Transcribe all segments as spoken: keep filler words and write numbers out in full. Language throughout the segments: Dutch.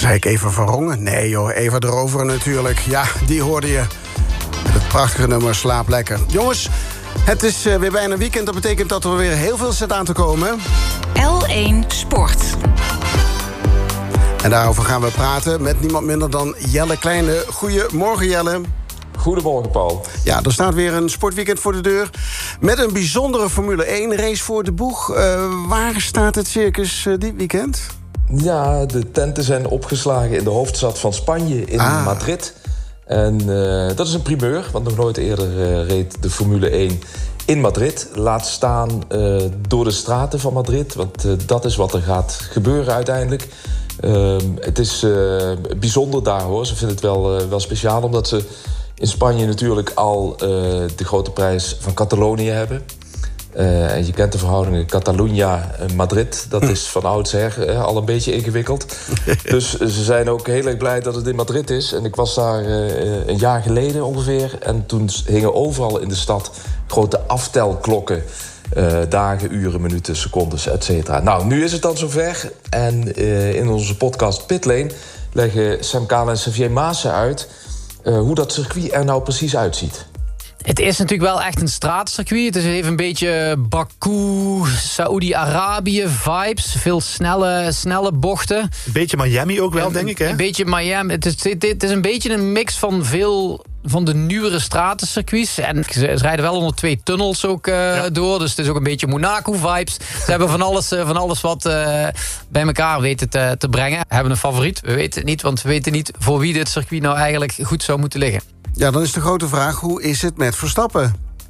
Zei ik Eva van Rongen? Nee joh, Eva de Rover natuurlijk. Ja, die hoorde je. Het prachtige nummer Slaap Lekker. Jongens, het is uh, weer bijna weekend. Dat betekent dat er weer heel veel zit aan te komen. L één Sport. En daarover gaan we praten met niemand minder dan Jelle Kleine. Goedemorgen Jelle. Goedemorgen, Paul. Ja, er staat weer een sportweekend voor de deur. Met een bijzondere Formule één race voor de boeg. Uh, waar staat het circus uh, dit weekend? Ja, de tenten zijn opgeslagen in de hoofdstad van Spanje, in ah. Madrid. En uh, dat is een primeur, want nog nooit eerder uh, reed de Formule één in Madrid. Laat staan uh, door de straten van Madrid, want uh, dat is wat er gaat gebeuren uiteindelijk. Uh, het is uh, bijzonder daar, hoor. Ze vinden het wel, uh, wel speciaal, omdat ze in Spanje natuurlijk al uh, de grote prijs van Catalonië hebben. Uh, en je kent de verhoudingen Catalunya-Madrid. Dat is van oudsher uh, al een beetje ingewikkeld. Dus ze zijn ook heel erg blij dat het in Madrid is. En ik was daar uh, een jaar geleden ongeveer. En toen hingen overal in de stad grote aftelklokken. Uh, dagen, uren, minuten, secondes, et cetera. Nou, nu is het dan zover. En uh, in onze podcast Pitlane leggen Sam Kalen en Xavier Maassen uit Uh, hoe dat circuit er nou precies uitziet. Het is natuurlijk wel echt een straatcircuit. Het is even een beetje Baku, Saoedi-Arabië vibes. Veel snelle, snelle bochten. Een beetje Miami ook wel, een, denk ik, hè? Een beetje Miami. Het is, het, het is een beetje een mix van veel van de nieuwere stratencircuits. En ze rijden wel onder twee tunnels ook uh, ja. door. Dus het is ook een beetje Monaco-vibes. Ze hebben van alles, uh, van alles wat uh, bij elkaar weten te, te brengen. We hebben een favoriet, we weten het niet. Want we weten niet voor wie dit circuit nou eigenlijk goed zou moeten liggen. Ja, dan is de grote vraag, hoe is het met Verstappen?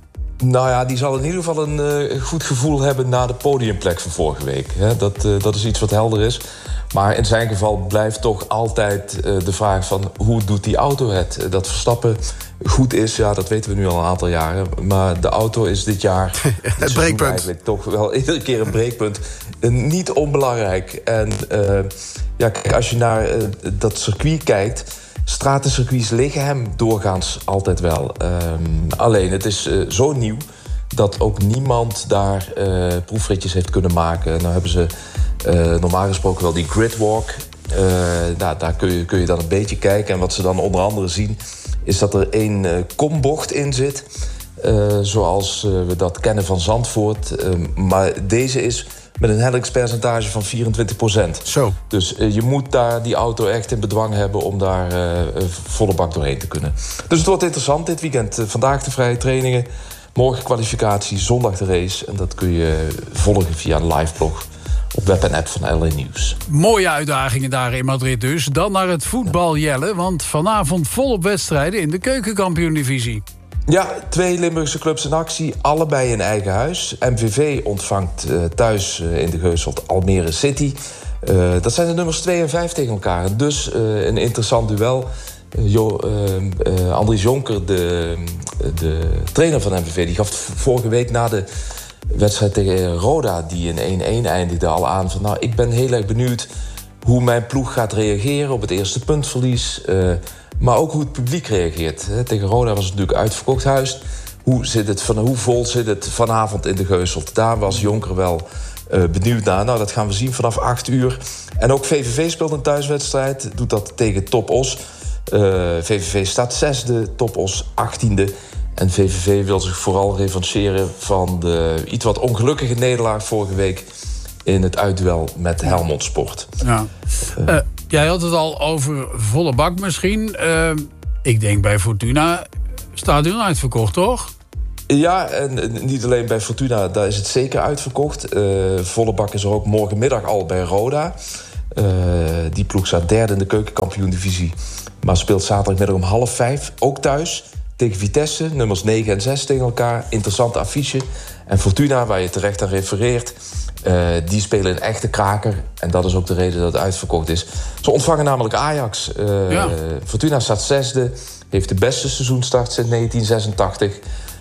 Nou ja, die zal in ieder geval een uh, goed gevoel hebben na de podiumplek van vorige week. Hè? Dat, uh, dat is iets wat helder is. Maar in zijn geval blijft toch altijd uh, de vraag van hoe doet die auto het? Uh, dat Verstappen goed is, ja, dat weten we nu al een aantal jaren. Maar de auto is dit jaar het breekpunt. Eigenlijk toch wel iedere keer een breekpunt. Uh, niet onbelangrijk. En uh, ja, kijk, als je naar uh, dat circuit kijkt, stratencircuits liggen hem doorgaans altijd wel. Um, alleen, het is uh, zo nieuw dat ook niemand daar uh, proefritjes heeft kunnen maken. Nou hebben ze uh, normaal gesproken wel die gridwalk. Uh, nou, daar kun je, kun je dan een beetje kijken. En wat ze dan onder andere zien, is dat er één uh, kombocht in zit. Uh, zoals uh, we dat kennen van Zandvoort. Uh, maar deze is met een hellingspercentage van vierentwintig procent. Zo. Dus uh, je moet daar die auto echt in bedwang hebben om daar uh, volle bak doorheen te kunnen. Dus het wordt interessant dit weekend. Uh, vandaag de vrije trainingen, morgen kwalificatie, zondag de race. En dat kun je volgen via een live blog op web en app van L één Nieuws. Mooie uitdagingen daar in Madrid dus. Dan naar het voetbal, Jelle. Want vanavond volop wedstrijden in de keukenkampioen-divisie. Ja, twee Limburgse clubs in actie, allebei in eigen huis. M V V ontvangt uh, thuis uh, in de Geuselt Almere City. Uh, dat zijn de nummers twee en vijf tegen elkaar. En dus uh, een interessant duel. Uh, jo, uh, uh, Andries Jonker, de, de trainer van M V V, die gaf vorige week na de wedstrijd tegen Roda, die in één-één eindigde, al aan van, nou, ik ben heel erg benieuwd hoe mijn ploeg gaat reageren op het eerste puntverlies. Uh, Maar ook hoe het publiek reageert. Tegen Roda was het natuurlijk uitverkocht huis. Hoe, zit het van, hoe vol zit het vanavond in de Geuselt? Daar was Jonker wel uh, benieuwd naar. Nou, dat gaan we zien vanaf acht uur. En ook V V V speelt een thuiswedstrijd. Doet dat tegen Top Os. Uh, V V V staat zesde, Top Os achttiende. En V V V wil zich vooral revancheren van de iets wat ongelukkige nederlaag vorige week in het uitduel met Helmond Sport. Ja. Uh, uh, jij had het al over volle bak misschien. Uh, ik denk bij Fortuna, stadion uitverkocht, toch? Ja, en niet alleen bij Fortuna, daar is het zeker uitverkocht. Uh, volle bak is er ook morgenmiddag al bij Roda. Uh, die ploeg staat derde in de keukenkampioen-divisie, maar speelt zaterdagmiddag om half vijf, ook thuis, tegen Vitesse, nummers negen en zes tegen elkaar. Interessante affiche. En Fortuna, waar je terecht aan refereert, Uh, die spelen een echte kraker. En dat is ook de reden dat het uitverkocht is. Ze ontvangen namelijk Ajax. Uh, ja. Fortuna staat zesde. Heeft de beste seizoenstart sinds negentien zesentachtig.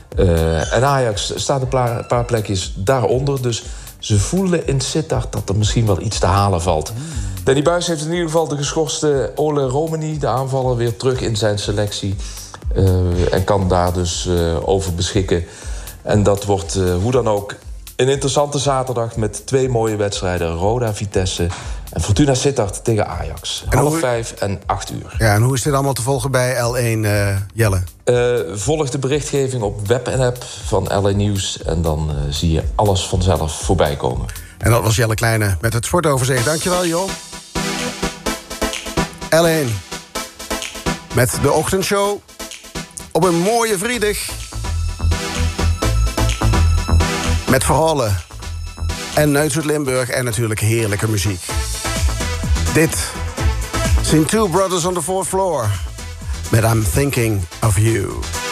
Uh, en Ajax staat een paar, paar plekjes daaronder. Dus ze voelen in Sittard dat er misschien wel iets te halen valt. Mm. Danny Buijs heeft in ieder geval de geschorste Ole Romani, de aanvaller, weer terug in zijn selectie. Uh, en kan daar dus uh, over beschikken. En dat wordt uh, hoe dan ook een interessante zaterdag met twee mooie wedstrijden. Roda, Vitesse En Fortuna Sittard tegen Ajax. En half hoe... vijf en acht uur. Ja, en hoe is dit allemaal te volgen bij L één, uh, Jelle? Uh, volg de berichtgeving op web en app van L één Nieuws. En dan uh, zie je alles vanzelf voorbij komen. En dat was Jelle Kleine met het sportoverzicht. Dankjewel, joh. L één. Met de ochtendshow. Op een mooie vrijdag. Met verhalen. En uit Zuid-Limburg en natuurlijk heerlijke muziek. Dit zijn Two Brothers on the Fourth Floor. Met I'm Thinking of You.